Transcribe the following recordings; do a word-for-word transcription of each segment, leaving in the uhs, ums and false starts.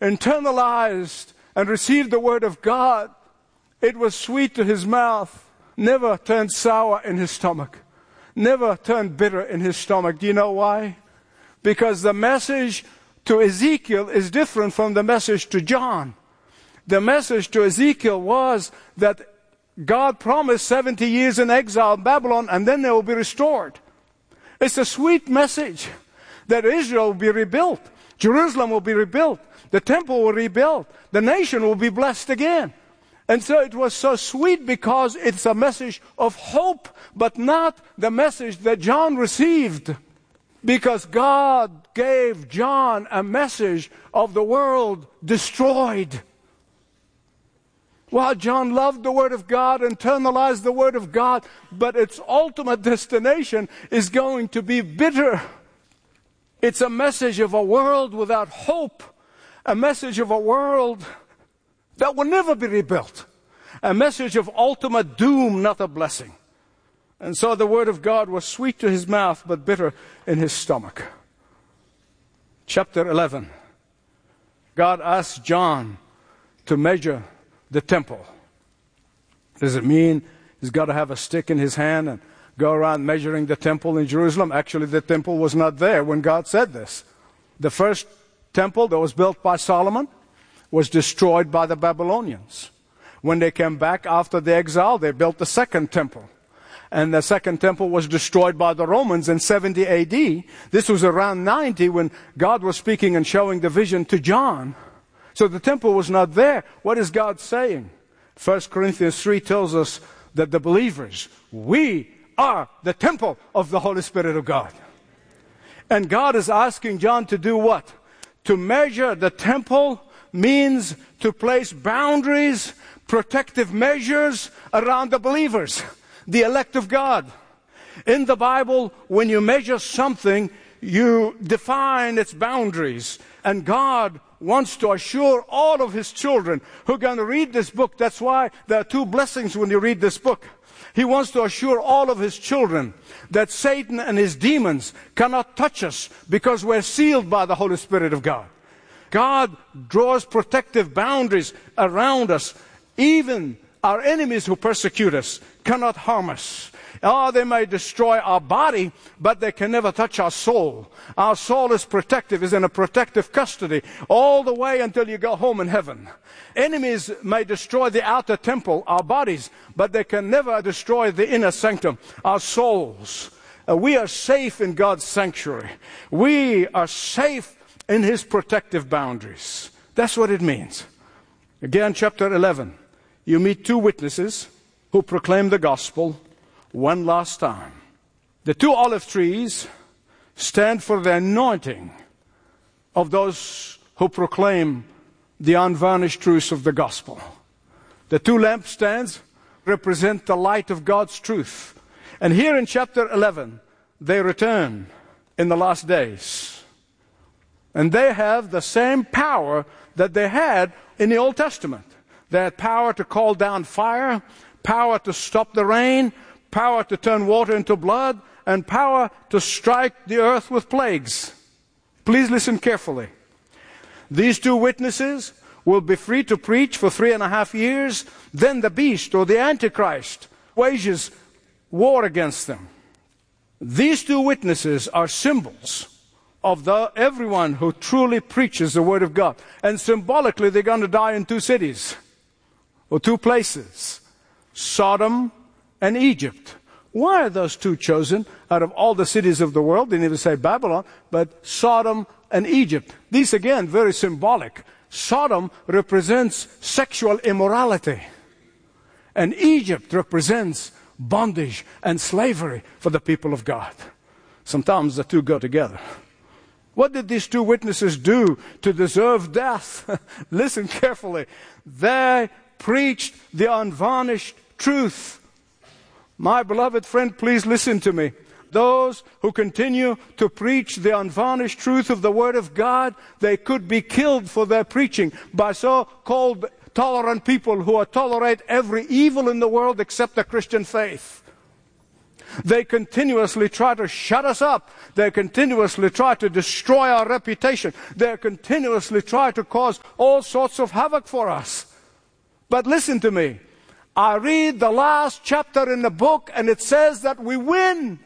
internalized and received the Word of God, it was sweet to his mouth, never turned sour in his stomach, never turned bitter in his stomach. Do you know why? Because the message to Ezekiel is different from the message to John. The message to Ezekiel was that God promised seventy years in exile in Babylon, and then they will be restored. It's a sweet message that Israel will be rebuilt. Jerusalem will be rebuilt. The temple will be rebuilt. The nation will be blessed again. And so it was so sweet because it's a message of hope, but not the message that John received. Because God gave John a message of the world destroyed. Well, John loved the Word of God, internalized the Word of God, but its ultimate destination is going to be bitter. It's a message of a world without hope, a message of a world that will never be rebuilt, a message of ultimate doom, not a blessing. And so the Word of God was sweet to his mouth, but bitter in his stomach. Chapter eleven. God asked John to measure the temple. Does it mean he's got to have a stick in his hand and go around measuring the temple in Jerusalem? Actually, the temple was not there when God said this. The first temple that was built by Solomon was destroyed by the Babylonians. When they came back after the exile, they built the second temple. And the second temple was destroyed by the Romans in seventy A D. This was around ninety when God was speaking and showing the vision to John. So the temple was not there. What is God saying? First Corinthians three tells us that the believers, we are the temple of the Holy Spirit of God. And God is asking John to do what? To measure the temple means to place boundaries, protective measures around the believers, the elect of God. In the Bible, when you measure something, you define its boundaries. And God wants to assure all of his children who are going to read this book. That's why there are two blessings when you read this book. He wants to assure all of his children that Satan and his demons cannot touch us because we're sealed by the Holy Spirit of God. God draws protective boundaries around us. Even our enemies who persecute us cannot harm us. Oh, they may destroy our body, but they can never touch our soul. Our soul is protective, is in a protective custody all the way until you go home in heaven. Enemies may destroy the outer temple, our bodies, but they can never destroy the inner sanctum, our souls. Uh, we are safe in God's sanctuary. We are safe in his protective boundaries. That's what it means. Again, chapter eleven. You meet two witnesses who proclaim the gospel one last time. The two olive trees stand for the anointing of those who proclaim the unvarnished truths of the gospel. The two lampstands represent the light of God's truth. And here in chapter eleven, they return in the last days. And they have the same power that they had in the Old Testament. They had power to call down fire, power to stop the rain, power to turn water into blood, and power to strike the earth with plagues. Please listen carefully. These two witnesses will be free to preach for three and a half years. Then the beast or the Antichrist wages war against them. These two witnesses are symbols of the, everyone who truly preaches the Word of God. And symbolically, they're going to die in two cities or two places, Sodom and Egypt. Why are those two chosen out of all the cities of the world? They didn't even say Babylon, but Sodom and Egypt. These, again, very symbolic. Sodom represents sexual immorality, and Egypt represents bondage and slavery for the people of God. Sometimes the two go together. What did these two witnesses do to deserve death? Listen carefully. They preached the unvarnished truth. My beloved friend, please listen to me. Those who continue to preach the unvarnished truth of the Word of God, they could be killed for their preaching by so-called tolerant people who tolerate every evil in the world except the Christian faith. They continuously try to shut us up. They continuously try to destroy our reputation. They continuously try to cause all sorts of havoc for us. But listen to me. I read the last chapter in the book, and it says that we win.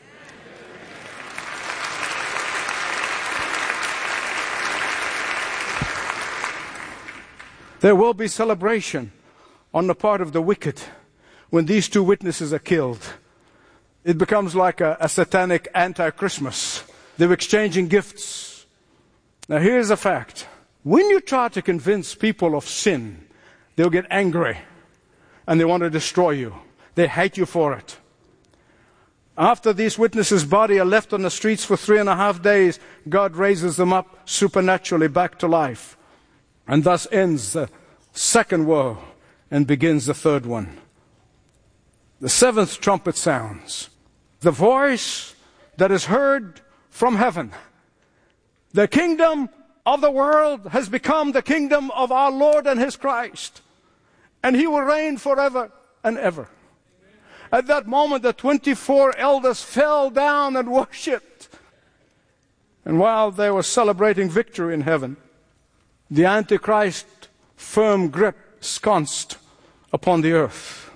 There will be celebration on the part of the wicked when these two witnesses are killed. It becomes like a, a satanic anti-Christmas. They're exchanging gifts. Now here's a fact. When you try to convince people of sin, they'll get angry and they want to destroy you. They hate you for it. After these witnesses' bodies are left on the streets for three and a half days, God raises them up supernaturally back to life. And thus ends the second woe and begins the third one. The seventh trumpet sounds. The voice that is heard from heaven. The kingdom of the world has become the kingdom of our Lord and His Christ. And He will reign forever and ever. At that moment, the twenty-four elders fell down and worshipped. And while they were celebrating victory in heaven, the Antichrist firm grip ensconced upon the earth.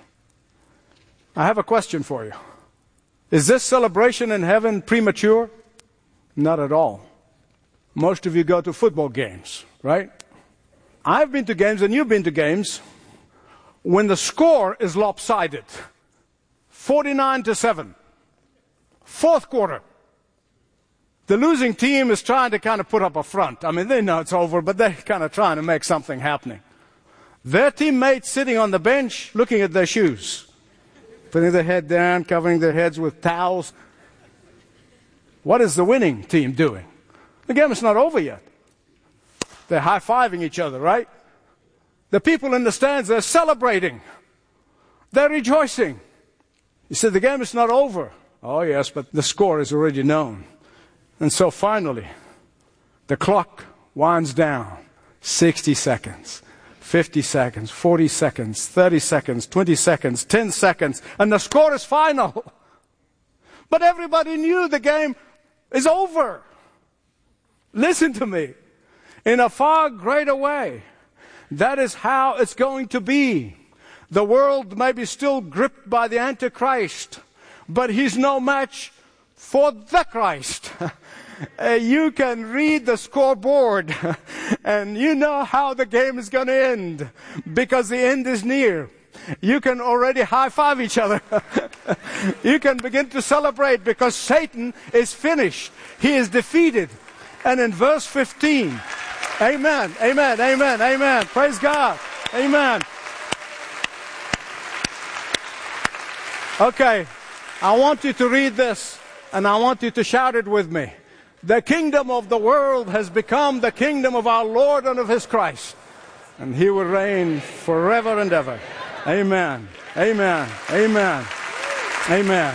I have a question for you. Is this celebration in heaven premature? Not at all. Most of you go to football games, right? I've been to games and you've been to games when the score is lopsided. forty-nine to seven. Fourth quarter. The losing team is trying to kind of put up a front. I mean, they know it's over, but they're kind of trying to make something happening. Their teammates sitting on the bench looking at their shoes, putting their head down, covering their heads with towels. What is the winning team doing? The game is not over yet. They're high-fiving each other, right? The people in the stands, they're celebrating. They're rejoicing. You said the game is not over. Oh, yes, but the score is already known. And so finally, the clock winds down. sixty seconds, fifty seconds, forty seconds, thirty seconds, twenty seconds, ten seconds, and the score is final. But everybody knew the game is over. Listen to me. In a far greater way, that is how it's going to be. The world may be still gripped by the Antichrist, but he's no match for the Christ. Uh, you can read the scoreboard and you know how the game is going to end because the end is near. You can already high-five each other. You can begin to celebrate because Satan is finished. He is defeated. And in verse fifteen, amen, amen, amen, amen. Praise God. Amen. Okay, I want you to read this and I want you to shout it with me. The kingdom of the world has become the kingdom of our Lord and of His Christ. And He will reign forever and ever. Amen. Amen. Amen. Amen.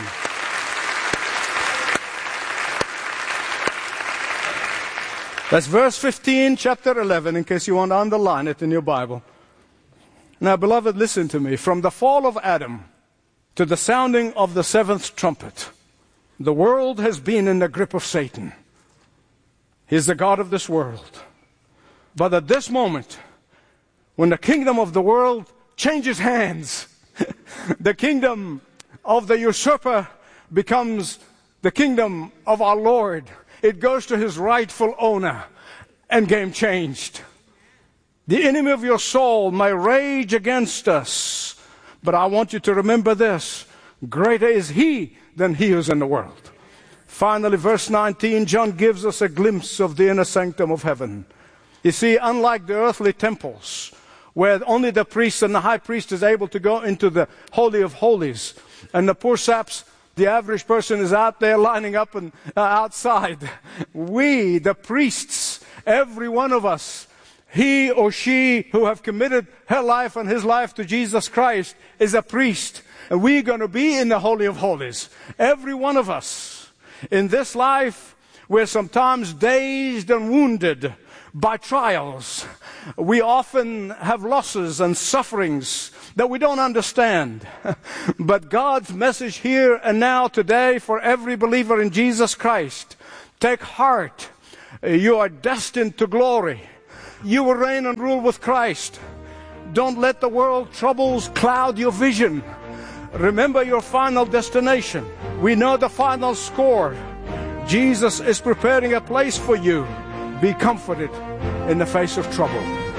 That's verse fifteen, chapter eleven, in case you want to underline it in your Bible. Now, beloved, listen to me. From the fall of Adam to the sounding of the seventh trumpet, the world has been in the grip of Satan. He's the God of this world. But at this moment, when the kingdom of the world changes hands, the kingdom of the usurper becomes the kingdom of our Lord. It goes to his rightful owner, and game changed. The enemy of your soul may rage against us, but I want you to remember this: greater is He than he who's in the world. Finally, verse nineteen, John gives us a glimpse of the inner sanctum of heaven. You see, unlike the earthly temples, where only the priest and the high priest is able to go into the Holy of Holies, and the poor saps, the average person, is out there lining up and uh, outside. We, the priests, every one of us, he or she who have committed her life and his life to Jesus Christ is a priest. And we're going to be in the Holy of Holies. Every one of us. In this life, we're sometimes dazed and wounded by trials. We often have losses and sufferings that we don't understand. But God's message here and now today for every believer in Jesus Christ: take heart. You are destined to glory. You will reign and rule with Christ. Don't let the world troubles cloud your vision. Remember your final destination. We know the final score. Jesus is preparing a place for you. Be comforted in the face of trouble.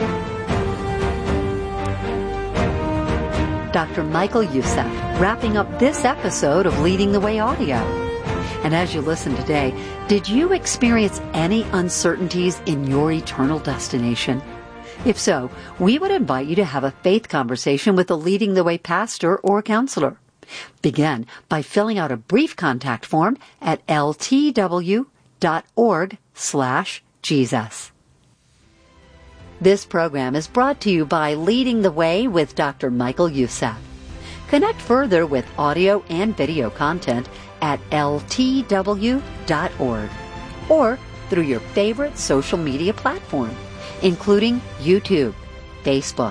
Doctor Michael Youssef, wrapping up this episode of Leading the Way Audio. And as you listen today, did you experience any uncertainties in your eternal destination? If so, we would invite you to have a faith conversation with a Leading the Way pastor or counselor. Begin by filling out a brief contact form at ltw.org slash Jesus. This program is brought to you by Leading the Way with Doctor Michael Youssef. Connect further with audio and video content at l t w dot org or through your favorite social media platform, including YouTube, Facebook,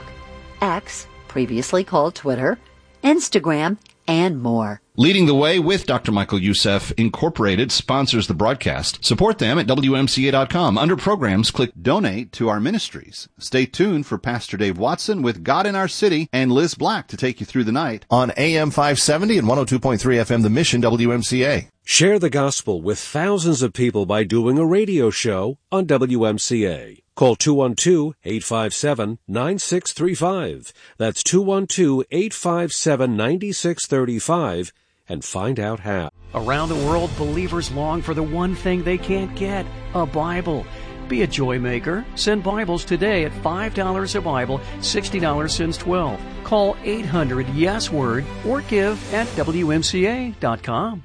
X, previously called Twitter, Instagram, and more. Leading the Way with Doctor Michael Youssef Incorporated sponsors the broadcast. Support them at W M C A dot com. Under programs, click Donate to our ministries. Stay tuned for Pastor Dave Watson with God in Our City and Liz Black to take you through the night on A M five seventy and one oh two point three F M, The Mission, W M C A. Share the gospel with thousands of people by doing a radio show on W M C A. Call two one two, eight five seven, nine six three five. That's two one two, eight five seven, nine six three five and find out how. Around the world, believers long for the one thing they can't get, a Bible. Be a joy maker. Send Bibles today at five dollars a Bible, sixty dollars since twelve. Call eight hundred yes word or give at W M C A dot com.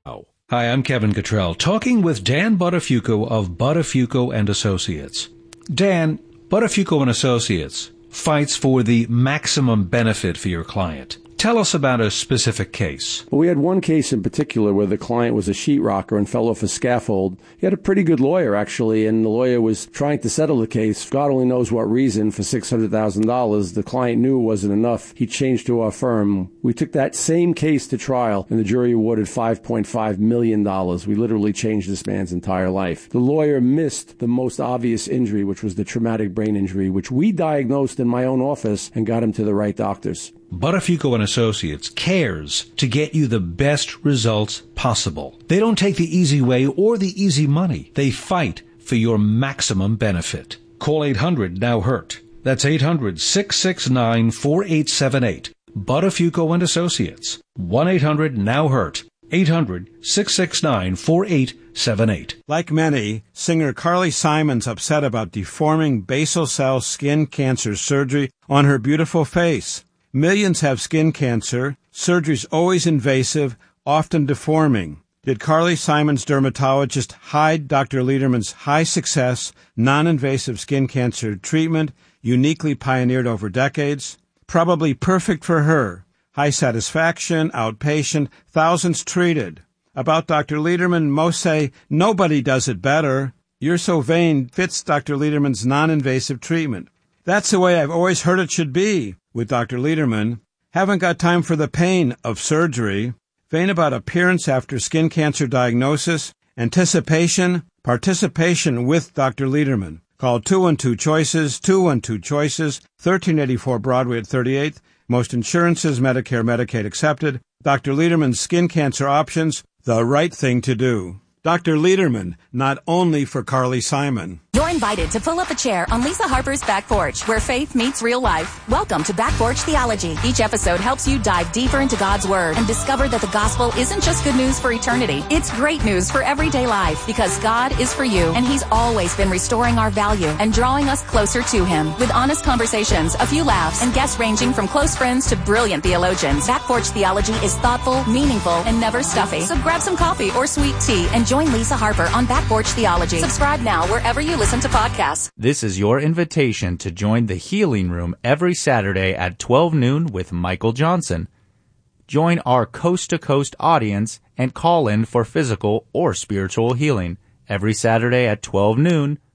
Hi, I'm Kevin Cottrell, talking with Dan Buttafuoco of Buttafuoco and Associates. Dan, Buttafuoco and Associates fights for the maximum benefit for your client. Tell us about a specific case. Well, we had one case in particular where the client was a sheetrocker and fell off a scaffold. He had a pretty good lawyer, actually, and the lawyer was trying to settle the case. God only knows what reason for six hundred thousand dollars. The client knew it wasn't enough. He changed to our firm. We took that same case to trial, and the jury awarded five point five million dollars. We literally changed this man's entire life. The lawyer missed the most obvious injury, which was the traumatic brain injury, which we diagnosed in my own office and got him to the right doctors. Buttafuoco and Associates cares to get you the best results possible. They don't take the easy way or the easy money. They fight for your maximum benefit. Call eight hundred now hurt. That's eight hundred, six six nine, four eight seven eight. Buttafuoco and Associates. one eight hundred now hurt. eight hundred, six six nine, four eight seven eight. Like many, singer Carly Simon's upset about deforming basal cell skin cancer surgery on her beautiful face. Millions have skin cancer. Surgery's always invasive, often deforming. Did Carly Simon's dermatologist hide Doctor Lederman's high-success, non-invasive skin cancer treatment, uniquely pioneered over decades? Probably perfect for her. High satisfaction, outpatient, thousands treated. About Doctor Lederman, most say, nobody does it better. You're So Vain fits Doctor Lederman's non-invasive treatment. That's the way I've always heard it should be with Doctor Lederman. Haven't got time for the pain of surgery. Vain about appearance after skin cancer diagnosis. Anticipation, participation with Doctor Lederman. Call two one two choices, two one two choices, thirteen eighty-four Broadway at thirty-eighth. Most insurances, Medicare, Medicaid accepted. Doctor Lederman's skin cancer options, the right thing to do. Doctor Lederman, not only for Carly Simon. You're invited to pull up a chair on Lisa Harper's Back Porch, where faith meets real life. Welcome to Back Porch Theology. Each episode helps you dive deeper into God's Word and discover that the gospel isn't just good news for eternity. It's great news for everyday life, because God is for you, and He's always been restoring our value and drawing us closer to Him. With honest conversations, a few laughs, and guests ranging from close friends to brilliant theologians, Back Porch Theology is thoughtful, meaningful, and never stuffy. So grab some coffee or sweet tea and join Lisa Harper on Back Porch Theology. Subscribe now wherever you listen to podcasts. This is your invitation to join the Healing Room every Saturday at twelve noon with Michael Johnson. Join our coast-to-coast audience and call in for physical or spiritual healing every Saturday at twelve noon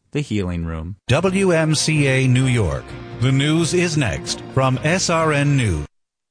The Healing Room. W M C A New York. The news is next from S R N News.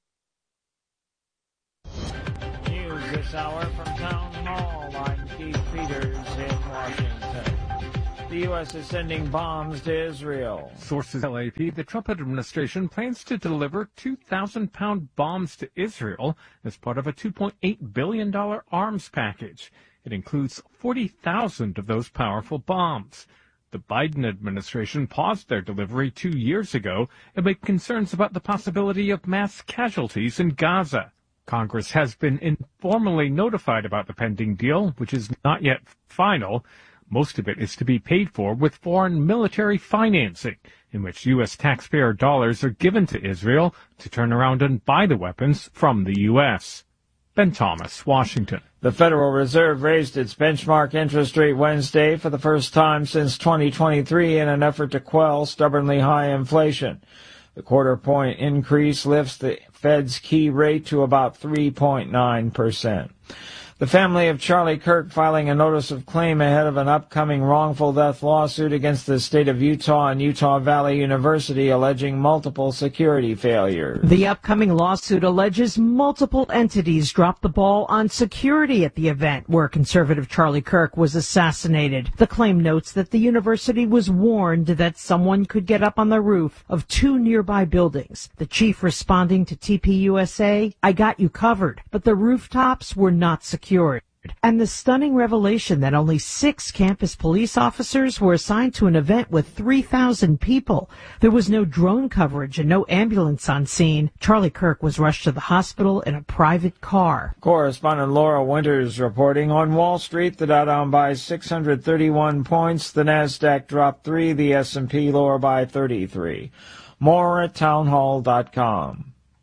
News this hour from Town Hall. I'm Keith Peters in Washington. The U S is sending bombs to Israel. Sources tell A P the Trump administration plans to deliver two thousand pound bombs to Israel as part of a two point eight billion dollars arms package. It includes forty thousand of those powerful bombs. The Biden administration paused their delivery two years ago amid concerns about the possibility of mass casualties in Gaza. Congress has been informally notified about the pending deal, which is not yet final. Most of it is to be paid for with foreign military financing, in which U S taxpayer dollars are given to Israel to turn around and buy the weapons from the U S. Ben Thomas, Washington. The Federal Reserve raised its benchmark interest rate Wednesday for the first time since twenty twenty-three in an effort to quell stubbornly high inflation. The quarter-point increase lifts the Fed's key rate to about three point nine percent. The family of Charlie Kirk filing a notice of claim ahead of an upcoming wrongful death lawsuit against the state of Utah and Utah Valley University alleging multiple security failures. The upcoming lawsuit alleges multiple entities dropped the ball on security at the event where conservative Charlie Kirk was assassinated. The claim notes that the university was warned that someone could get up on the roof of two nearby buildings. The chief responding to T P U S A, "I got you covered," but the rooftops were not secure. And the stunning revelation that only six campus police officers were assigned to an event with three thousand people. There was no drone coverage and no ambulance on scene. Charlie Kirk was rushed to the hospital in a private car. Correspondent Laura Winters reporting on Wall Street. The Dow down by six hundred thirty-one points. The Nasdaq dropped three. The S and P lower by thirty-three. More at townhall dot com.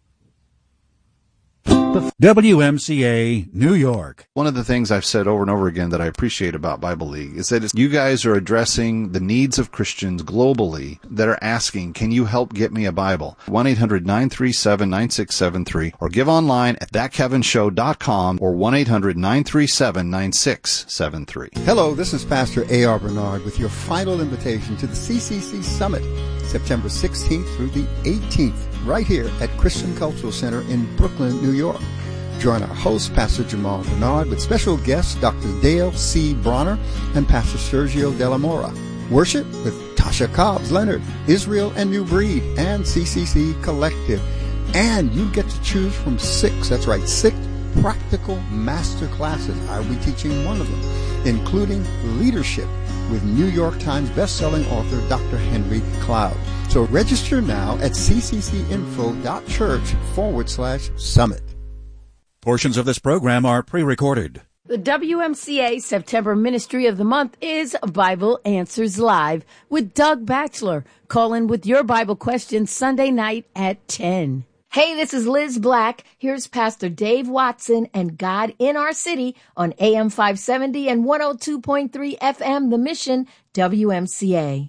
W M C A New York. One of the things I've said over and over again that I appreciate about Bible League is that it's, you guys are addressing the needs of Christians globally that are asking, can you help get me a Bible? one eight hundred nine three seven nine six seven three or give online at that kevin show dot com or one eight hundred nine three seven nine six seven three. Hello, this is Pastor A R Bernard with your final invitation to the C C C Summit, September sixteenth through the eighteenth, right here at Christian Cultural Center in Brooklyn, New York. Join our host, Pastor Jamal Bernard, with special guests Doctor Dale C. Bronner and Pastor Sergio De La Mora. Worship with Tasha Cobbs Leonard, Israel and New Breed, and C C C Collective. And you get to choose from six, that's right, six practical master classes. I'll be teaching one of them, including leadership with New York Times bestselling author Doctor Henry Cloud. So register now at cccinfo.church forward slash summit. Portions of this program are pre-recorded. The W M C A September Ministry of the Month is Bible Answers Live with Doug Batchelor. Call in with your Bible questions Sunday night at ten. Hey, this is Liz Black. Here's Pastor Dave Watson and God in Our City on A M five seventy and one oh two point three F M, The Mission, W M C A.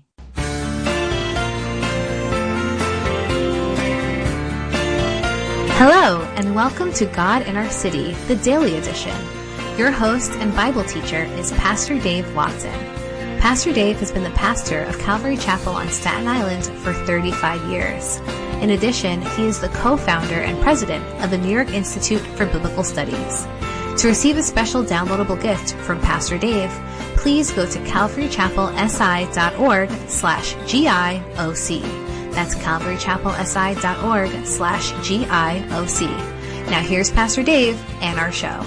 Hello, and welcome to God in Our City, the Daily Edition. Your host and Bible teacher is Pastor Dave Watson. Pastor Dave has been the pastor of Calvary Chapel on Staten Island for thirty-five years. In addition, he is the co-founder and president of the New York Institute for Biblical Studies. To receive a special downloadable gift from Pastor Dave, please go to calvarychapelsi.org slash GIOC. That's calvarychapelsi.org slash GIOC. Now here's Pastor Dave and our show.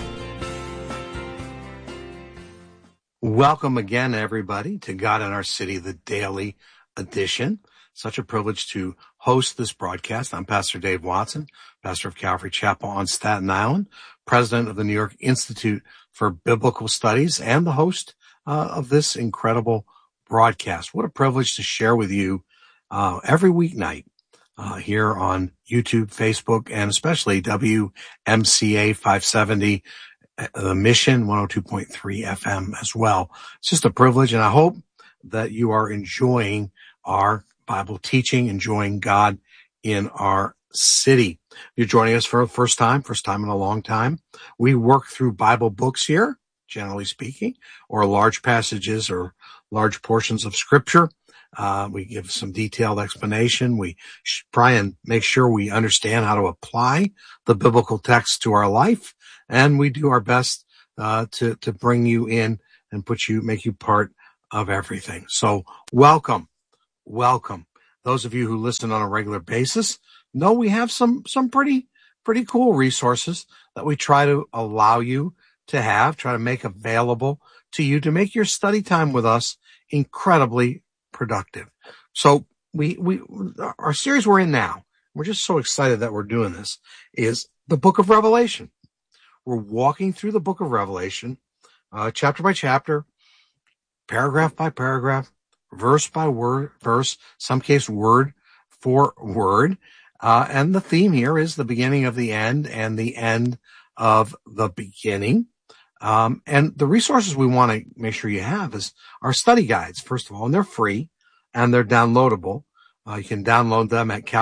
Welcome again, everybody, to God in Our City, the Daily Edition. Such a privilege to host this broadcast. I'm Pastor Dave Watson, pastor of Calvary Chapel on Staten Island, president of the New York Institute for Biblical Studies, and the host uh, of this incredible broadcast. What a privilege to share with you uh, every weeknight uh, here on YouTube, Facebook, and especially W M C A five seventy, The Mission, one oh two point three F M as well. It's just a privilege, and I hope that you are enjoying our Bible teaching, enjoying God in our city. You're joining us for the first time, first time in a long time. We work through Bible books here, generally speaking, or large passages or large portions of Scripture. Uh, we give some detailed explanation. We try and make sure we understand how to apply the biblical text to our life, and we do our best uh, to to bring you in and put you, make you part of everything. So welcome, welcome. Those of you who listen on a regular basis know we have some some pretty pretty cool resources that we try to allow you to have, try to make available to you to make your study time with us incredibly productive. So we, we, our series we're in now, we're just so excited that we're doing this, is the book of Revelation. We're walking through the book of Revelation, uh, chapter by chapter, paragraph by paragraph, verse by word, verse, some case word for word. Uh, and the theme here is the beginning of the end and the end of the beginning. Um, and the resources we want to make sure you have is our study guides, first of all, and they're free and they're downloadable. Uh, you can download them at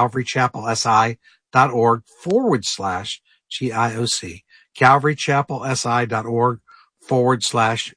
calvarychapelsi.org forward slash GIOC, calvarychapelsi.org forward slash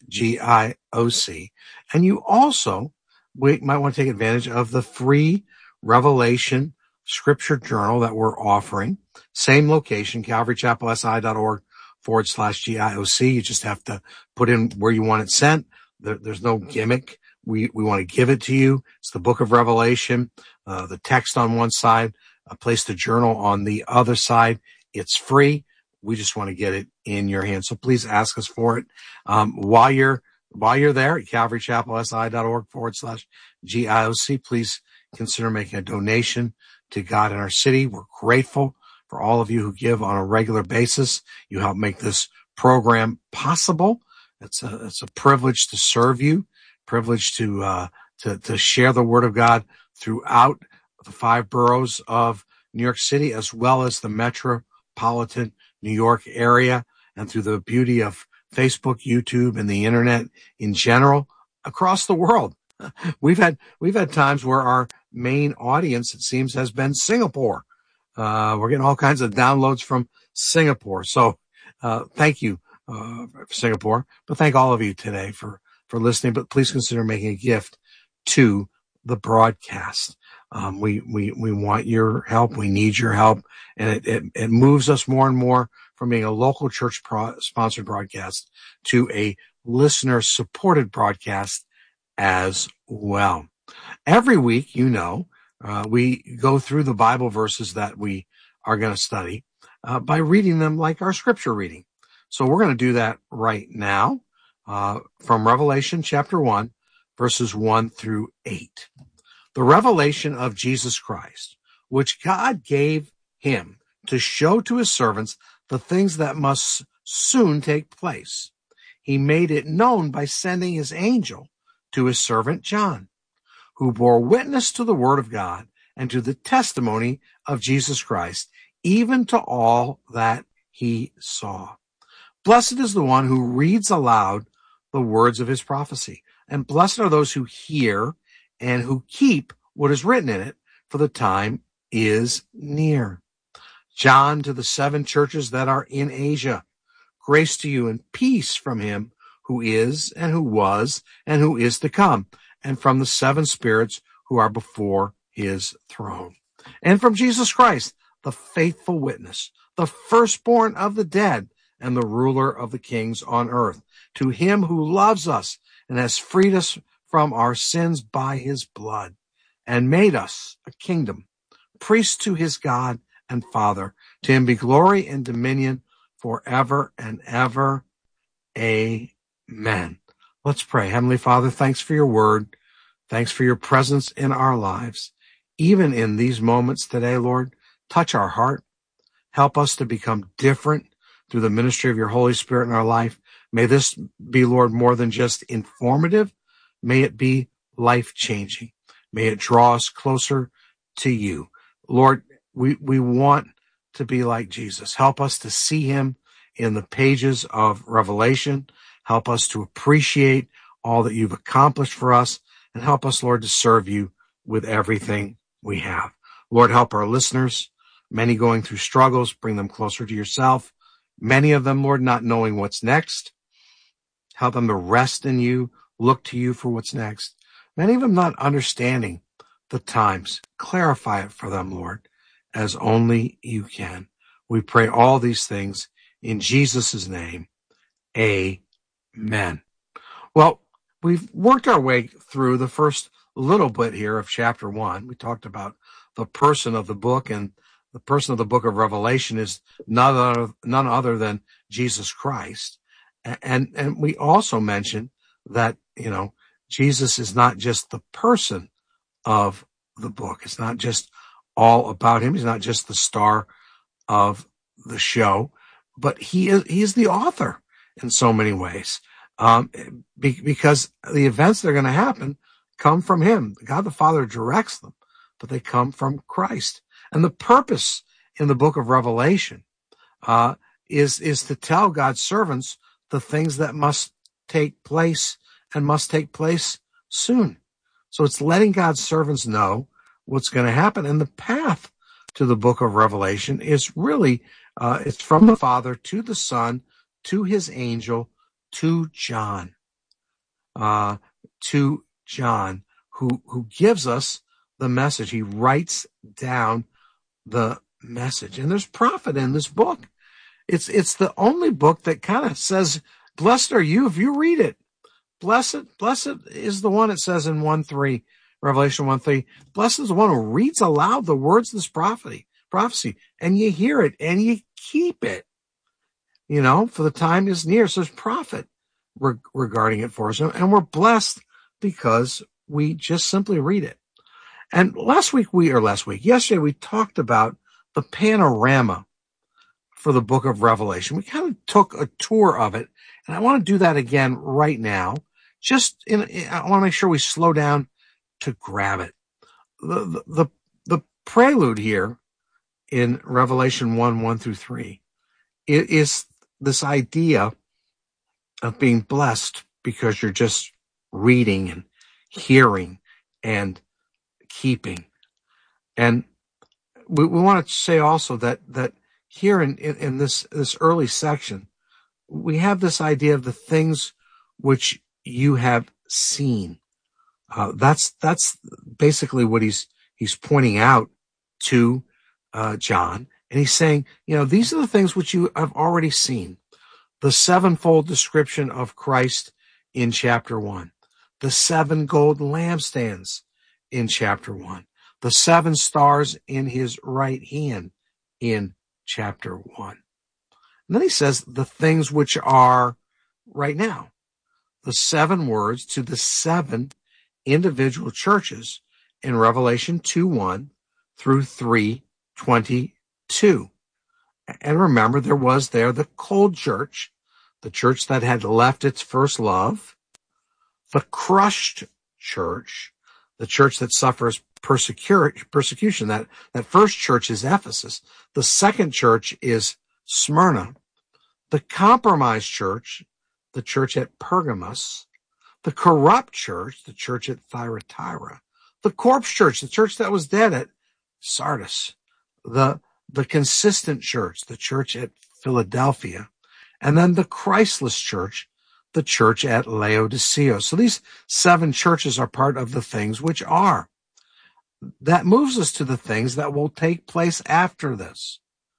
GIOC. And you also we might want to take advantage of the free Revelation Scripture Journal that we're offering. Same location, calvarychapelsi.org forward slash GIOC. You just have to put in where you want it sent. There, there's no gimmick. We, we want to give it to you. It's the book of Revelation, uh, the text on one side, uh, place the journal on the other side. It's free. We just want to get it in your hands. So please ask us for it. Um, while you're, while you're there at calvarychapelsi.org forward slash GIOC, please consider making a donation to God in our city. We're grateful for all of you who give on a regular basis. You help make this program possible. It's a, it's a privilege to serve you, privilege to, uh, to, to share the word of God throughout the five boroughs of New York City, as well as the metropolitan New York area, and through the beauty of Facebook, YouTube, and the internet in general across the world. We've had, we've had times where our main audience, it seems, has been Singapore. Uh, we're getting all kinds of downloads from Singapore. So, uh, thank you, uh, for Singapore, but thank all of you today for, for listening, but please consider making a gift to the broadcast. Um, we, we, we want your help. We need your help. And it, it, it moves us more and more from being a local church pro- sponsored broadcast to a listener supported broadcast as well. Every week, you know, uh, we go through the Bible verses that we are going to study, uh, by reading them like our scripture reading. So we're going to do that right now, uh, from Revelation chapter one, verses one through eight. The revelation of Jesus Christ, which God gave him to show to his servants the things that must soon take place. He made it known by sending his angel to his servant John, who bore witness to the word of God and to the testimony of Jesus Christ, even to all that he saw. Blessed is the one who reads aloud the words of his prophecy, and blessed are those who hear and who keep what is written in it, for the time is near. John, to the seven churches that are in Asia, grace to you and peace from him who is and who was and who is to come, and from the seven spirits who are before his throne, and from Jesus Christ, the faithful witness, the firstborn of the dead, and the ruler of the kings on earth, to him who loves us and has freed us from our sins by his blood, and made us a kingdom, priests to his God and Father. To him be glory and dominion forever and ever. Amen. Let's pray. Heavenly Father, thanks for your word. Thanks for your presence in our lives. Even in these moments today, Lord, touch our heart. Help us to become different through the ministry of your Holy Spirit in our life. May this be, Lord, more than just informative. May it be life-changing. May it draw us closer to you. Lord, we, we want to be like Jesus. Help us to see him in the pages of Revelation. Help us to appreciate all that you've accomplished for us, and help us, Lord, to serve you with everything we have. Lord, help our listeners, many going through struggles, bring them closer to yourself. Many of them, Lord, not knowing what's next. Help them to rest in you. look to you for what's next. Many of them not understanding the times. Clarify it for them, Lord, as only you can. We pray all these things in Jesus' name. Amen. Well, we've worked our way through the first little bit here of chapter one. We talked about the person of the book, and the person of the book of Revelation is none other, none other than Jesus Christ. And, and we also mentioned that, you know, Jesus is not just the person of the book. It's not just all about him. He's not just the star of the show, but he is, he is the author in so many ways. Um, be, because the events that are going to happen come from him. God the Father directs them, but they come from Christ. And the purpose in the book of Revelation, uh, is, is to tell God's servants the things that must take place and must take place soon. So it's letting God's servants know what's going to happen. And the path to the book of Revelation is really, uh, it's from the Father to the Son, to his angel, to John, uh, to John, who, who gives us the message. He writes down the message. And there's profit in this book. It's, it's the only book that kind of says, blessed are you if you read it. Blessed, blessed is the one, it says in one three, Revelation one three, blessed is the one who reads aloud the words of this prophecy, prophecy, and you hear it and you keep it. You know, for the time is near. So there's profit re- regarding it for us. And we're blessed because we just simply read it. And last week we, or last week, yesterday we talked about the panorama for the book of Revelation. We kind of took a tour of it, and I want to do that again right now. Just in, I want to make sure we slow down to grab it. The, the, the, the prelude here in Revelation one, one through three, it is this idea of being blessed because you're just reading and hearing and keeping. And we, we want to say also that, that here in, in, in this, this early section, we have this idea of the things which you have seen. Uh, that's, that's basically what he's, he's pointing out to, uh, John. And he's saying, you know, these are the things which you have already seen. The sevenfold description of Christ in chapter one, the seven gold lampstands in chapter one, the seven stars in his right hand in chapter one. And then he says the things which are right now, the seven words to the seven individual churches in Revelation two one through three twenty-two. And remember, there was there the cold church, the church that had left its first love, the crushed church, the church that suffers persecu- persecution. That, that first church is Ephesus. The second church is Smyrna. The compromised church, the church at Pergamos. The corrupt church, the church at Thyatira. The corpse church, the church that was dead at Sardis. The, the consistent church, the church at Philadelphia. And then the Christless church, the church at Laodicea. So these seven churches are part of the things which are. That moves us to the things that will take place after this.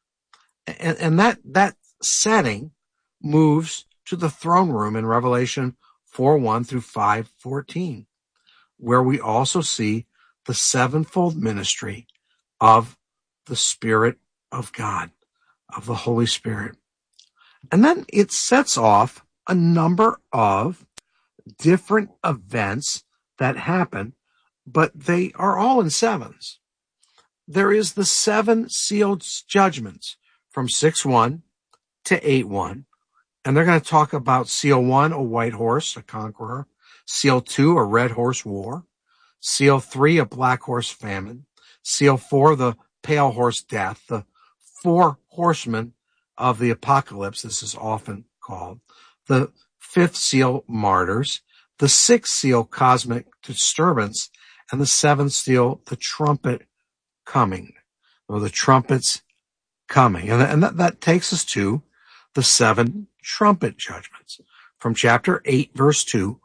And, and that, that setting moves to the throne room in Revelation four one through five fourteen, where we also see the sevenfold ministry of the Spirit of God, of the Holy Spirit. And then it sets off a number of different events that happen, but they are all in sevens. There is the seven sealed judgments from six one to eight one. And they're going to talk about seal one, a white horse, a conqueror. Seal two, a red horse, war. Seal three, a black horse, famine. Seal four, the pale horse, death. The four horsemen of the apocalypse, this is often called. The fifth seal, martyrs. The sixth seal, cosmic disturbance. And the seventh seal, the trumpet coming, or the trumpets coming. And, and that, that takes us to the seven trumpet judgments from chapter eight, verse two,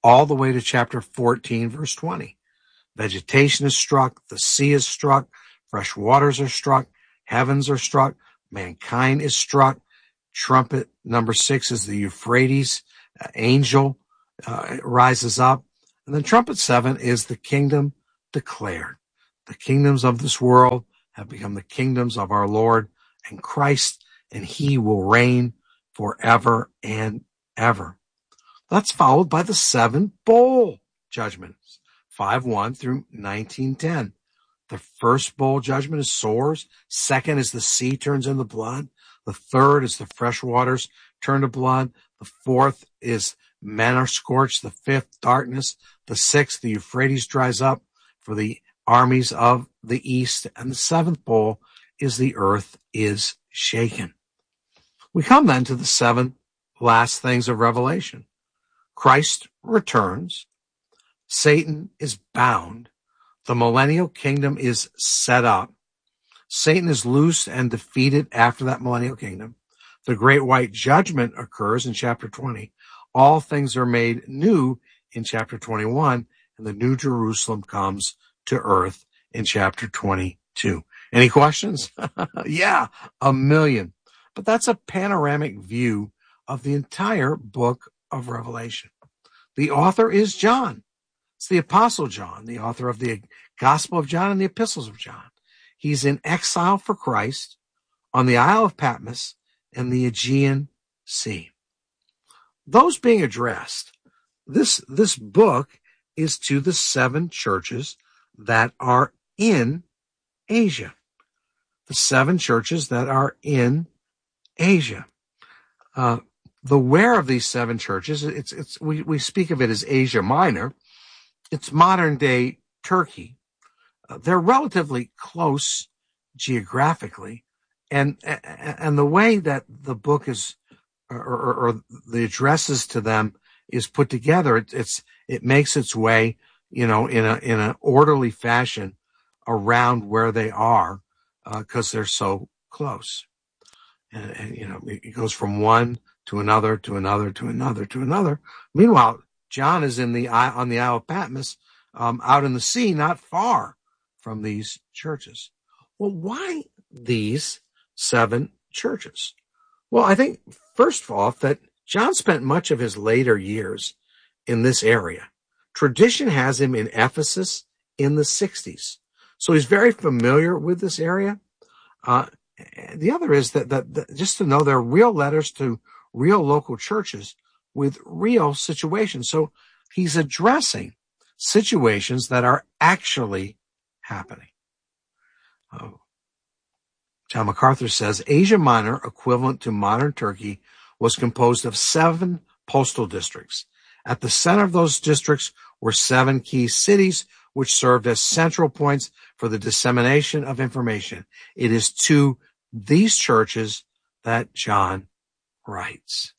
all the way to chapter fourteen, verse twenty. Vegetation is struck, the sea is struck, fresh waters are struck, heavens are struck, mankind is struck. Trumpet number six is the Euphrates. Uh, angel uh, rises up. And then trumpet seven is the kingdom declared. The kingdoms of this world have become the kingdoms of our Lord and Christ, and he will reign forever and ever. That's followed by the seven bowl judgments, five one through nineteen ten. The first bowl judgment is sores. Second is the sea turns into blood. The third is the fresh waters turn to blood. The fourth is men are scorched. The fifth, darkness. The sixth, the Euphrates dries up for the armies of the east. And the seventh bowl is the earth is shaken. We come then to the seven last things of Revelation. Christ returns. Satan is bound. The millennial kingdom is set up. Satan is loosed and defeated after that millennial kingdom. The great white judgment occurs in chapter twenty. All things are made new in chapter twenty-one, and the new Jerusalem comes to earth in chapter twenty-two. Any questions? Yeah, a million. But that's a panoramic view of the entire book of Revelation. The author is John. It's the Apostle John, the author of the Gospel of John and the Epistles of John. He's in exile for Christ on the Isle of Patmos and the Aegean Sea. Those being addressed, this, this book is to the seven churches that are in Asia. The seven churches that are in Asia. Uh, the where of these seven churches, it's, it's, we, we speak of it as Asia Minor. It's modern day Turkey. Uh, they're relatively close geographically. And, and the way that the book is, or, or, or the addresses to them is put together, it, it's, it makes its way, you know, in a, in an orderly fashion around where they are, uh, cause they're so close. And, and, you know, it goes from one to another, to another, to another, to another. Meanwhile, John is in the, on the Isle of Patmos, um, out in the sea, not far from these churches. Well, why these seven churches? Well, I think first of all, that John spent much of his later years in this area. Tradition has him in Ephesus in the sixties. So he's very familiar with this area. Uh, the other is that, that, that just to know there are real letters to real local churches with real situations. So he's addressing situations that are actually happening. Oh. John MacArthur says Asia Minor, equivalent to modern Turkey, was composed of seven postal districts. At the center of those districts were seven key cities, which served as central points for the dissemination of information. It is to these churches that John writes.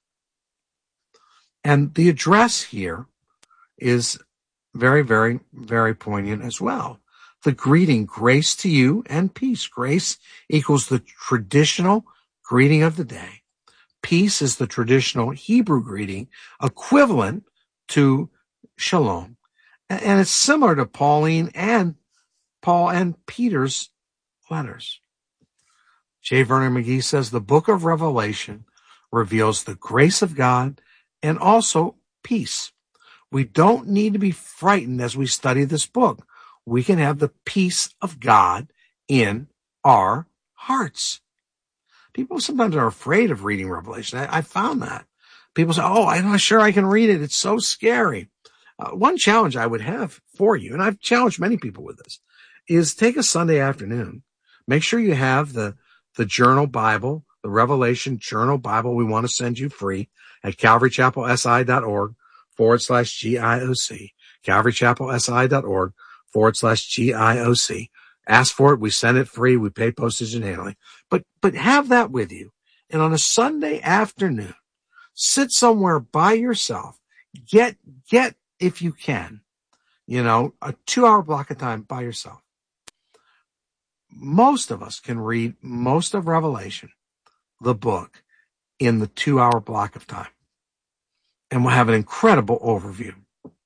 And the address here is very, very, very poignant as well. The greeting, grace to you and peace. Grace equals the traditional greeting of the day. Peace is the traditional Hebrew greeting equivalent to shalom. And it's similar to Pauline and Paul and Peter's letters. J. Vernon McGee says the book of Revelation reveals the grace of God and also peace. We don't need to be frightened as we study this book. We can have the peace of God in our hearts. People sometimes are afraid of reading Revelation. I, I found that. People say, oh, I'm not sure I can read it. It's so scary. Uh, one challenge I would have for you, and I've challenged many people with this, is take a Sunday afternoon. Make sure you have the, the journal Bible, the Revelation Journal Bible we want to send you free at calvarychapelsi.org forward slash GIOC. calvarychapelsi.org forward slash GIOC. Ask for it. We send it free. We pay postage and handling. But, but have that with you. And on a Sunday afternoon, sit somewhere by yourself. Get, get, if you can, you know, a two hour block of time by yourself. Most of us can read most of Revelation, the book, in the two hour block of time. And we'll have an incredible overview.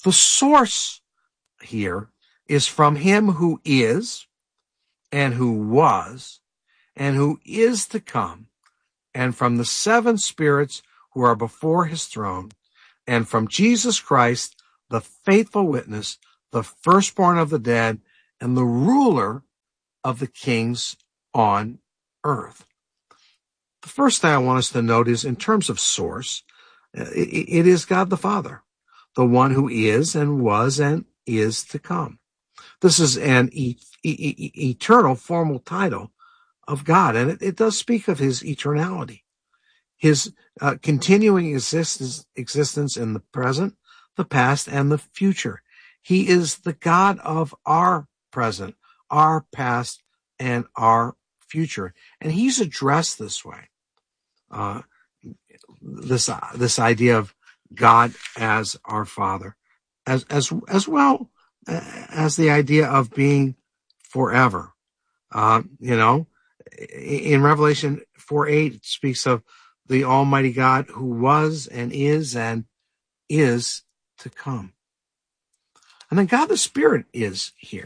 The source here is from him who is and who was and who is to come, and from the seven spirits who are before his throne, and from Jesus Christ, the faithful witness, the firstborn of the dead, and the ruler of the kings on earth. The first thing I want us to note is, in terms of source, it is God the Father, the one who is and was and is to come. This is an e- e- eternal formal title of God, and it, it does speak of his eternality, his uh, continuing existence, existence in the present, the past, and the future. He is the God of our present, our past, and our future. And he's addressed this way. Uh, this, uh, this idea of God as our Father, as, as, as well as the idea of being forever. Uh, you know, in Revelation four eight, it speaks of the Almighty God who was and is and is to come. And then God the Spirit is here.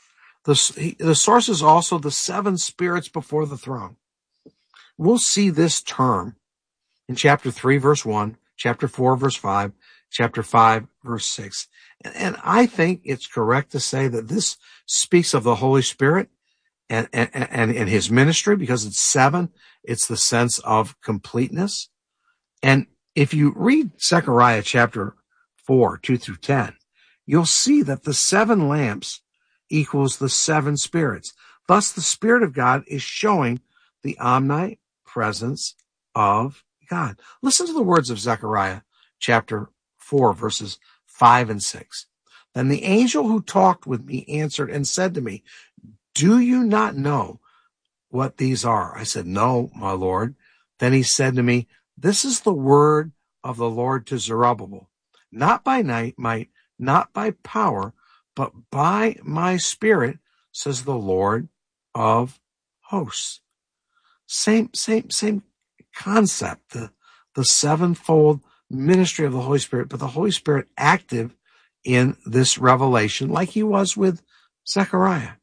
The, the source is also the seven spirits before the throne. We'll see this term in chapter three, verse one, chapter four, verse five, chapter five, verse six. And, and I think it's correct to say that this speaks of the Holy Spirit and, and, and, and his ministry, because it's seven. It's the sense of completeness. And if you read Zechariah chapter four, two through ten, you'll see that the seven lamps equals the seven spirits. Thus, the Spirit of God is showing the omnipresence of God. Listen to the words of Zechariah chapter four, verses five and six. Then the angel who talked with me answered and said to me, do you not know what these are? I said, no, my Lord. Then he said to me, this is the word of the Lord to Zerubbabel, not by night, might, not by power, but by my Spirit, says the Lord of hosts. Same, same, same concept, the, the sevenfold ministry of the Holy Spirit, but the Holy Spirit active in this revelation like he was with Zechariah.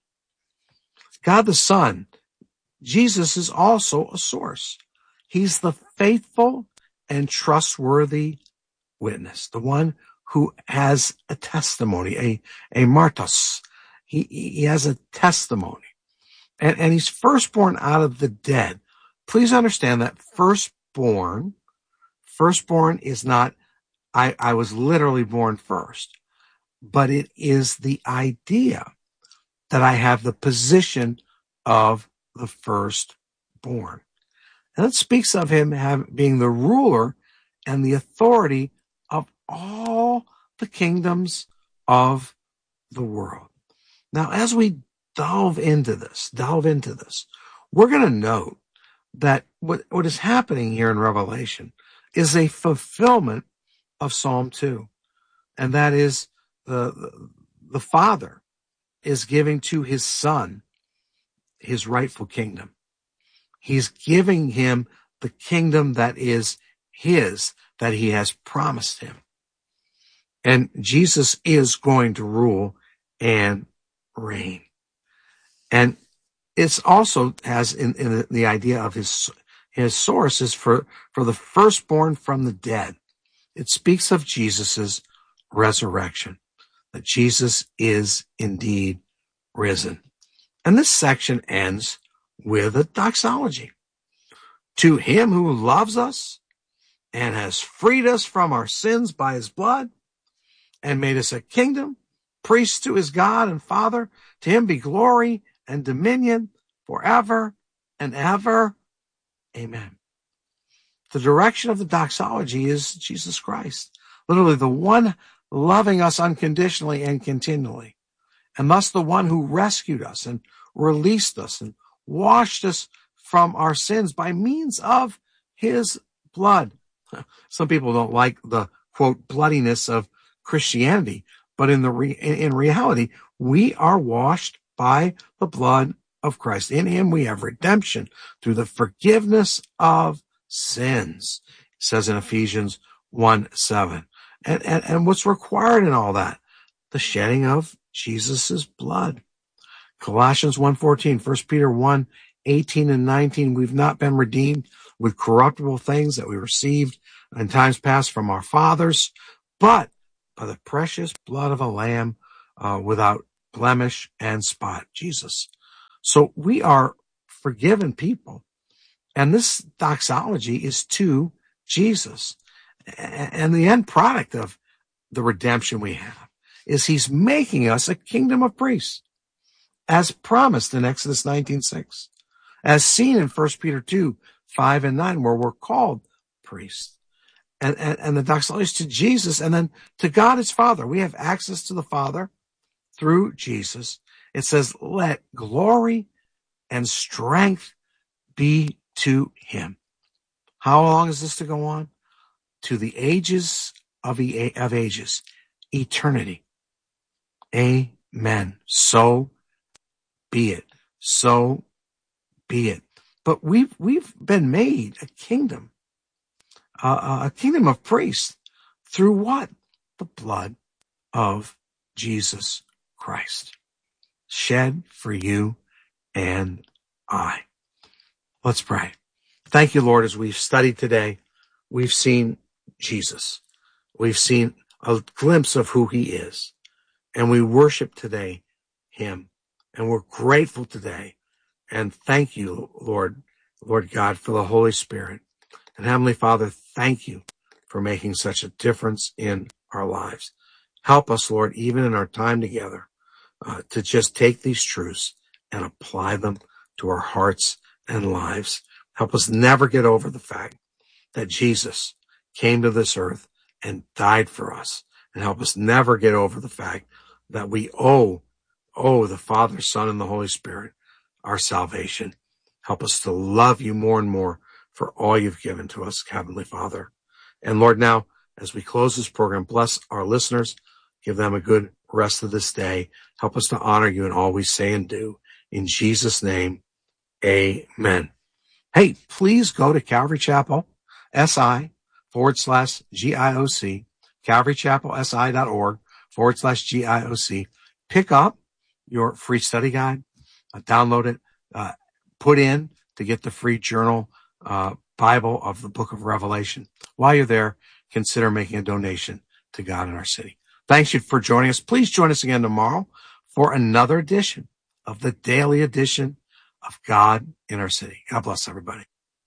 God the Son, Jesus, is also a source. He's the faithful and trustworthy witness, the one who has a testimony, a, a martos. He, he has a testimony. And, and he's firstborn out of the dead. Please understand that firstborn, firstborn is not, I, I was literally born first, but it is the idea that I have the position of the firstborn. And it speaks of him have, being the ruler and the authority of all the kingdoms of the world. Now, as we delve into this, delve into this, we're going to note that what, what is happening here in Revelation is a fulfillment of Psalm two. And that is the, the, the Father is giving to his Son his rightful kingdom. He's giving him the kingdom that is his, that he has promised him. And Jesus is going to rule and reign. And it's also has in, in the idea of his, his source is for, for the firstborn from the dead. It speaks of Jesus's resurrection, that Jesus is indeed risen. And this section ends with a doxology. To him who loves us and has freed us from our sins by his blood and made us a kingdom, priests to his God and Father, to him be glory and dominion forever and ever. Amen. The direction of the doxology is Jesus Christ, literally the one loving us unconditionally and continually, and thus the one who rescued us and released us and washed us from our sins by means of his blood. Some people don't like the, quote, bloodiness of Christianity, but in the re- in reality, we are washed by the blood of Christ. In him we have redemption through the forgiveness of sins, it says in Ephesians one seven. And, and, and what's required in all that? The shedding of Jesus' blood. Colossians one fourteen, First Peter one eighteen and nineteen, we've not been redeemed with corruptible things that we received in times past from our fathers, but by the precious blood of a lamb uh, without blemish and spot, Jesus. So we are forgiven people. And this doxology is to Jesus. And the end product of the redemption we have is he's making us a kingdom of priests, as promised in Exodus nineteen six, as seen in First Peter two five and nine, where we're called priests. And, and, and the doxology is to Jesus, and then to God his Father. We have access to the Father through Jesus. It says, let glory and strength be to him. How long is this to go on? To the ages of, e- of ages, eternity. Amen. So be it. So be it. But we've, we've been made a kingdom, uh, a kingdom of priests through what? The blood of Jesus Christ, shed for you and I. Let's pray. Thank you, Lord, as we've studied today. We've seen Jesus. We've seen a glimpse of who he is. And we worship today him. And we're grateful today. And thank you, Lord, Lord God, for the Holy Spirit. And Heavenly Father, thank you for making such a difference in our lives. Help us, Lord, even in our time together, uh, to just take these truths and apply them to our hearts and lives. Help us never get over the fact that Jesus came to this earth and died for us. And help us never get over the fact that we owe, owe the Father, Son, and the Holy Spirit our salvation. Help us to love you more and more for all you've given to us, Heavenly Father. And Lord, now, as we close this program, bless our listeners, give them a good rest of this day. Help us to honor you in all we say and do. In Jesus' name, amen. Hey, please go to Calvary Chapel, S-I, forward slash G-I-O-C, Calvary Chapel, S-I dot org, forward slash G-I-O-C. Pick up your free study guide, uh, download it, uh, put in to get the free journal, uh, Bible of the book of Revelation. While you're there, consider making a donation to God in our city. Thanks you for joining us. Please join us again tomorrow for another edition of the daily edition of God in our city. God bless everybody.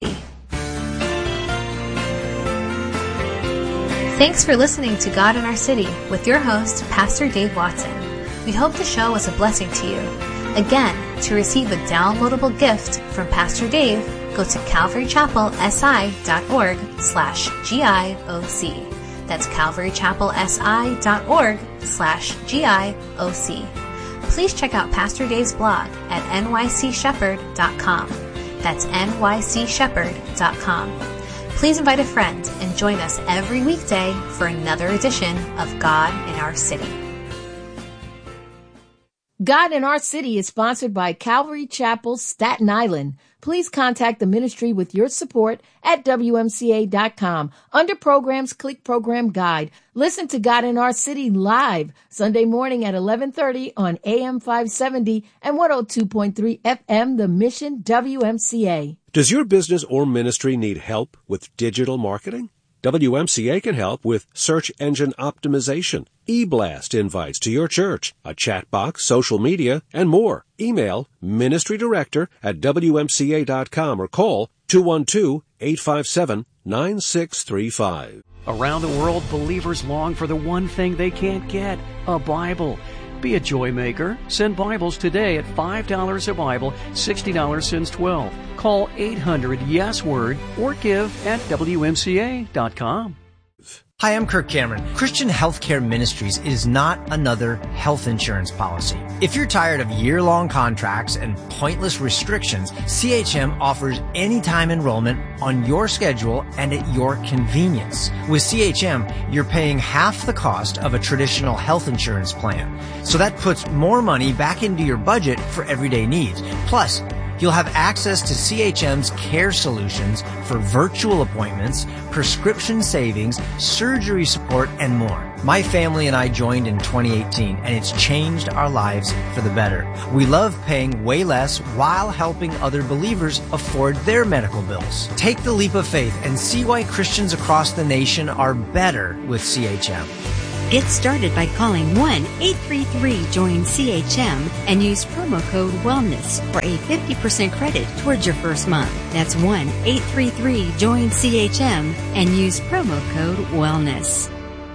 Thanks for listening to God in Our City with your host, Pastor Dave Watson. We hope the show was a blessing to you. Again, to receive a downloadable gift from Pastor Dave, go to calvarychapelsi.org slash G-I-O-C. That's calvarychapelsi.org slash G-I-O-C. Please check out Pastor Dave's blog at N Y C shepherd dot com. That's N Y C shepherd dot com. Please invite a friend and join us every weekday for another edition of God in Our City. God in Our City is sponsored by Calvary Chapel, Staten Island. Please contact the ministry with your support at W M C A dot com. Under Programs, click Program Guide. Listen to God in Our City live Sunday morning at eleven thirty on A M five seventy and one oh two point three F M, The Mission W M C A. Does your business or ministry need help with digital marketing? W M C A can help with search engine optimization, e-blast invites to your church, a chat box, social media, and more. Email ministry director at W M C A dot com or call two one two, eight five seven, nine six three five. Around the world, believers long for the one thing they can't get, a Bible. Be a joy maker. Send Bibles today at five dollars a Bible, sixty dollars since twelve. Call eight hundred yes word or give at W M C A dot com. Hi, I'm Kirk Cameron. Christian Healthcare Ministries is not another health insurance policy. If you're tired of year-long contracts and pointless restrictions, C H M offers anytime enrollment on your schedule and at your convenience. With C H M, you're paying half the cost of a traditional health insurance plan. So that puts more money back into your budget for everyday needs. Plus, You'll have access to C H M's care solutions for virtual appointments, prescription savings, surgery support, and more. My family and I joined in twenty eighteen, and it's changed our lives for the better. We love paying way less while helping other believers afford their medical bills. Take the leap of faith and see why Christians across the nation are better with C H M. Get started by calling one eight three three join C H M and use promo code WELLNESS for a fifty percent credit towards your first month. That's one eight three three join C H M and use promo code WELLNESS.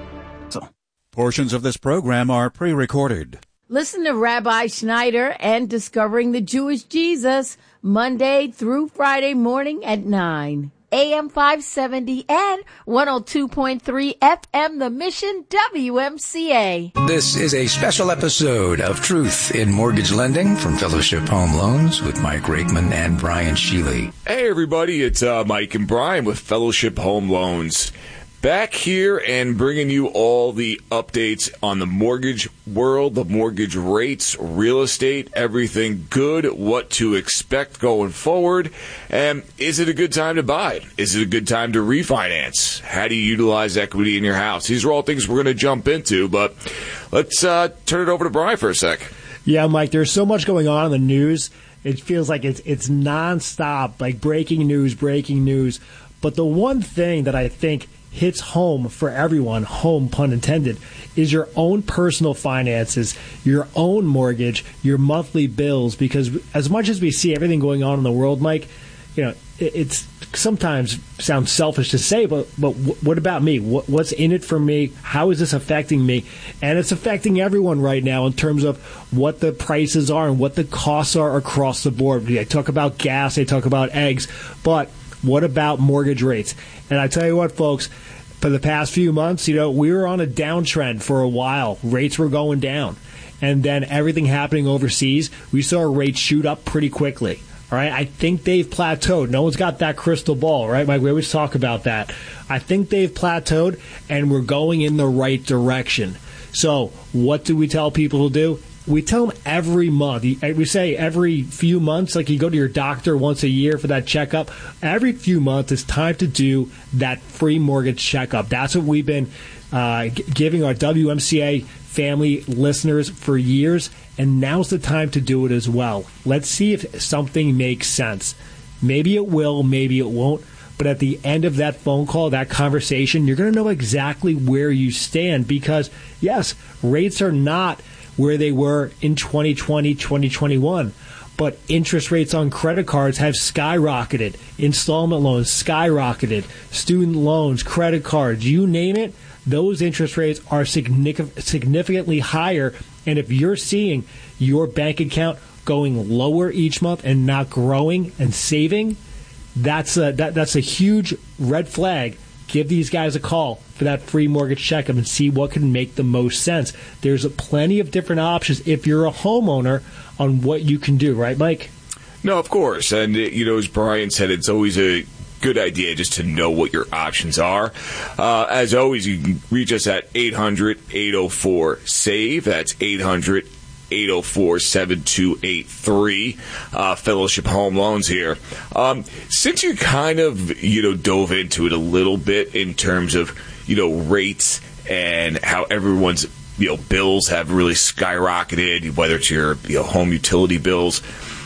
Portions of this program are pre-recorded. Listen to Rabbi Schneider and Discovering the Jewish Jesus Monday through Friday morning at nine. A M five seventy and one oh two point three F M The Mission W M C A. This is a special episode of Truth in Mortgage Lending from Fellowship Home Loans with Mike Rakeman and Brian Sheely. Hey everybody, it's uh, Mike and Brian with Fellowship Home Loans. Back here and bringing you all the updates on the mortgage world, the mortgage rates, real estate, everything good, what to expect going forward, and is it a good time to buy? Is it a good time to refinance? How do you utilize equity in your house? These are all things we're going to jump into, but let's uh, turn it over to Brian for a sec. Yeah, Mike, there's so much going on in the news. It feels like it's it's nonstop, like breaking news, breaking news. But the one thing that I think hits home for everyone, home pun intended, is your own personal finances, your own mortgage, your monthly bills. Because as much as we see everything going on in the world, Mike, you know, it, it's sometimes sounds selfish to say, but but what about me? What, what's in it for me? How is this affecting me? And it's affecting everyone right now in terms of what the prices are and what the costs are across the board. They talk about gas, they talk about eggs, but what about mortgage rates? And I tell you what, folks, for the past few months, you know, we were on a downtrend for a while. Rates were going down. And then everything happening overseas, we saw rates shoot up pretty quickly. All right, I think they've plateaued. No one's got that crystal ball, right, Mike? We always talk about that. I think they've plateaued, and we're going in the right direction. So what do we tell people to do? We tell them every month. We say every few months, like you go to your doctor once a year for that checkup. Every few months, it's time to do that free mortgage checkup. That's what we've been uh, g- giving our W M C A family listeners for years, and now's the time to do it as well. Let's see if something makes sense. Maybe it will, maybe it won't. But at the end of that phone call, that conversation, you're going to know exactly where you stand because, yes, rates are not where they were in twenty twenty, twenty twenty-one. But interest rates on credit cards have skyrocketed. Installment loans skyrocketed. Student loans, credit cards, you name it, those interest rates are significantly higher. And if you're seeing your bank account going lower each month and not growing and saving, that's a, that, that's a huge red flag. Give these guys a call for that free mortgage checkup and see what can make the most sense. There's a plenty of different options if you're a homeowner on what you can do, right, Mike? No, of course. And, you know, as Brian said, it's always a good idea just to know what your options are. Uh, as always, you can reach us at eight hundred, eight oh four, SAVE. That's eight hundred, eight oh four, seven two eight three. Uh, Fellowship Home Loans here. Um, since you kind of, you know, dove into it a little bit in terms of, you know, rates and how everyone's, you know, bills have really skyrocketed, whether it's your, you know, home utility bills.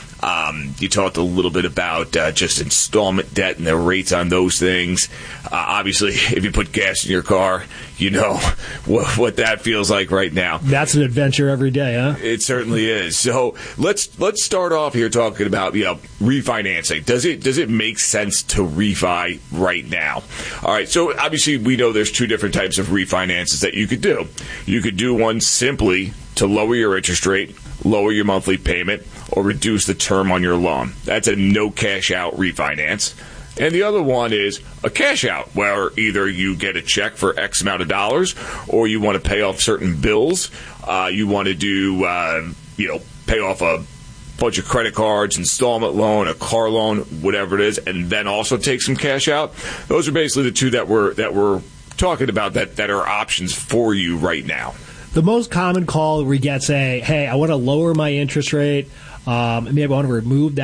Um, you talked a little bit about uh, just installment debt and the rates on those things. Uh, obviously, if you put gas in your car, you know what, what that feels like right now. That's an adventure every day, huh? It certainly is. So let's let's start off here talking about, you know, refinancing. Does it does it make sense to refi right now? All right. So obviously, we know there's two different types of refinances that you could do. You could do one simply to lower your interest rate, lower your monthly payment, or reduce the term on your loan. That's a no cash out refinance. And the other one is a cash out, where either you get a check for X amount of dollars, or you want to pay off certain bills. Uh, you want to do, uh, you know, pay off a bunch of credit cards, installment loan, a car loan, whatever it is, and then also take some cash out. Those are basically the two that we're that we're talking about that, that are options for you right now. The most common call we get say, hey, I want to lower my interest rate. Um, maybe I want to remove that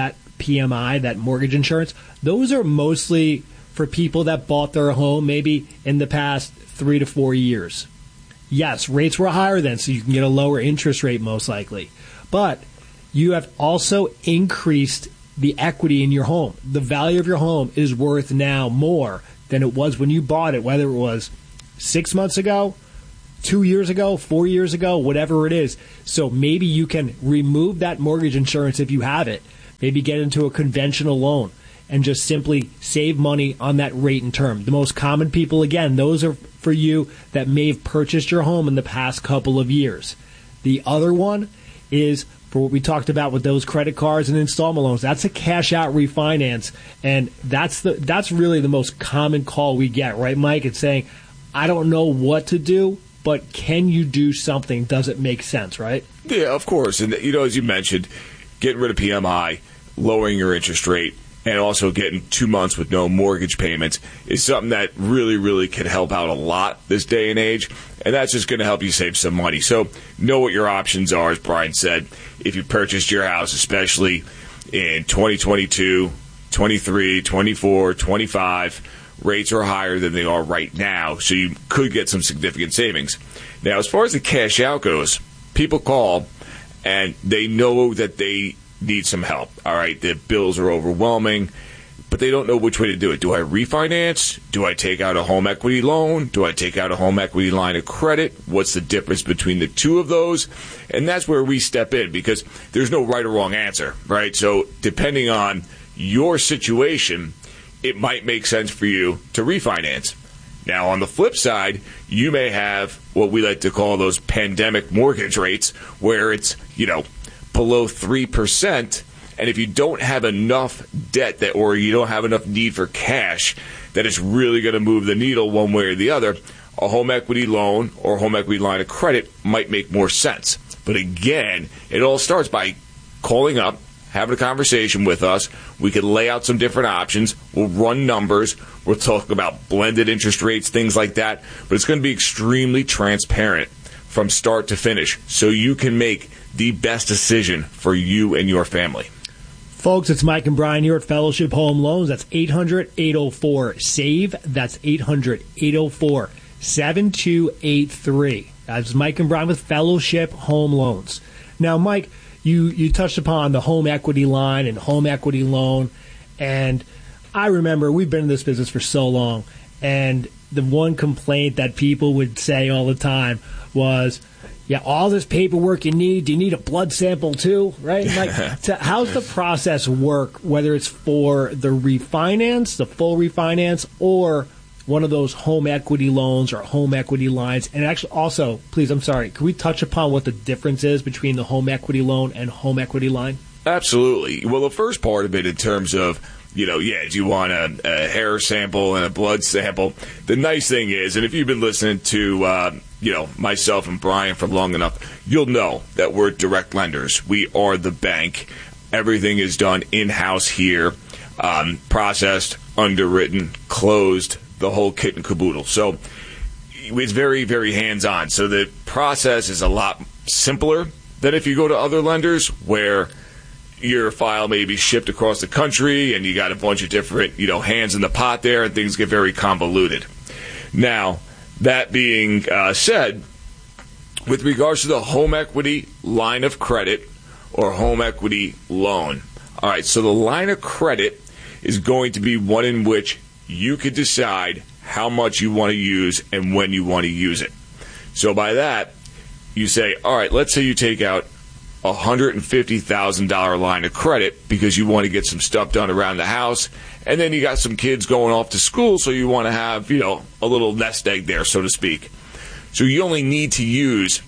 P M I, that mortgage insurance, those are mostly for people that bought their home maybe in the past three to four years. Yes, rates were higher then, so you can get a lower interest rate most likely. But you have also increased the equity in your home. The value of your home is worth now more than it was when you bought it, whether it was six months ago, two years ago, four years ago, whatever it is. So maybe you can remove that mortgage insurance if you have it, maybe get into a conventional loan and just simply save money on that rate and term. The most common people, again, those are for you that may have purchased your home in the past couple of years. The other one is for what we talked about with those credit cards and installment loans. That's a cash out refinance, and that's the that's really the most common call we get, right, Mike? It's saying, I don't know what to do, but can you do something? Does it make sense, right? Yeah, of course. And, you know, as you mentioned, getting rid of P M I, lowering your interest rate, and also getting two months with no mortgage payments is something that really, really can help out a lot this day and age. And that's just going to help you save some money. So know what your options are, as Brian said. If you purchased your house, especially in twenty twenty-two, twenty-three, twenty-four, twenty-five, rates are higher than they are right now. So you could get some significant savings. Now, as far as the cash out goes, people call and they know that they need some help. All right, the bills are overwhelming, but they don't know which way to do it. Do I refinance? Do I take out a home equity loan? Do I take out a home equity line of credit? What's the difference between the two of those? And that's where we step in, because there's no right or wrong answer, right? So depending on your situation, it might make sense for you to refinance. Now, on the flip side, you may have what we like to call those pandemic mortgage rates, where it's, you know, below three percent, and if you don't have enough debt that, or you don't have enough need for cash that it's really going to move the needle one way or the other, a home equity loan or home equity line of credit might make more sense. But again, it all starts by calling up, having a conversation with us. We could lay out some different options. We'll run numbers. We'll talk about blended interest rates, things like that. But it's going to be extremely transparent from start to finish, so you can make the best decision for you and your family. Folks, it's Mike and Brian here at Fellowship Home Loans. That's eight hundred, eight oh four, SAVE. That's eight hundred, eight oh four, seven two eight three. That's Mike and Brian with Fellowship Home Loans. Now, Mike, you, you touched upon the home equity line and home equity loan, and I remember we've been in this business for so long, and the one complaint that people would say all the time was, yeah, all this paperwork you need, do you need a blood sample too, right? Like, to, how's the process work, whether it's for the refinance, the full refinance, or one of those home equity loans or home equity lines? And actually also, please, I'm sorry, can we touch upon what the difference is between the home equity loan and home equity line? Absolutely. Well, the first part of it in terms of, you know, yeah, do you want a, a hair sample and a blood sample? The nice thing is, and if you've been listening to, uh, you know, myself and Brian for long enough, you'll know that we're direct lenders. We are the bank. Everything is done in-house here, um, processed, underwritten, closed, the whole kit and caboodle. So it's very, very hands-on. So the process is a lot simpler than if you go to other lenders where your file may be shipped across the country and you got a bunch of different, you know, hands in the pot there, and things get very convoluted. Now, that being uh, said, with regards to the home equity line of credit or home equity loan, all right, so the line of credit is going to be one in which you could decide how much you want to use and when you want to use it. So by that, you say, all right, let's say you take out a one hundred fifty thousand dollars line of credit because you want to get some stuff done around the house, and then you got some kids going off to school, so you want to have, you know, a little nest egg there, so to speak. So you only need to use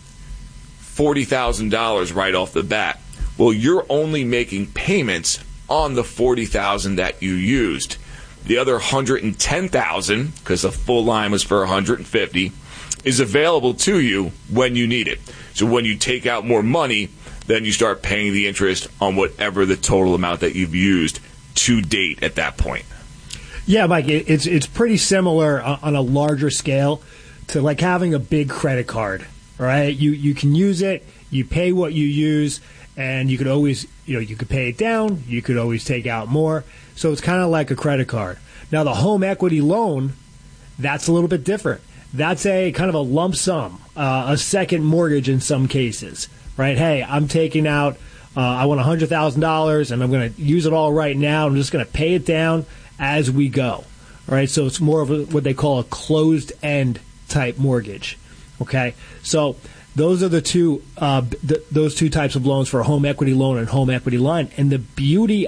forty thousand dollars right off the bat. Well, you're only making payments on the forty thousand dollars that you used. The other one hundred ten thousand dollars, because the full line was for one hundred fifty thousand dollars, is available to you when you need it. So when you take out more money, then you start paying the interest on whatever the total amount that you've used to date at that point. Yeah, Mike, it's it's pretty similar on a larger scale to like having a big credit card, right? You you can use it, you pay what you use, and you could always you know, you could pay it down. You could always take out more. So it's kind of like a credit card. Now, the home equity loan, that's a little bit different. That's a kind of a lump sum, uh, a second mortgage in some cases, right? Hey, I'm taking out, uh, I want one hundred thousand dollars, and I'm going to use it all right now. I'm just going to pay it down as we go, all right? So it's more of a, what they call a closed-end type mortgage, okay? So those are the two, uh, th- those two types of loans for a home equity loan and home equity line. And the beauty